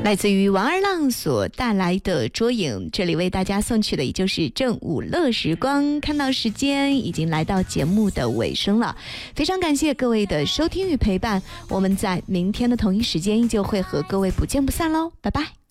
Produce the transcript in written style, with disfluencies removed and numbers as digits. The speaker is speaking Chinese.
来自于王二浪所带来的捉影，这里为大家送去的也就是正午乐时光。看到时间已经来到节目的尾声了，非常感谢各位的收听与陪伴，我们在明天的同一时间依旧会和各位不见不散喽，拜拜。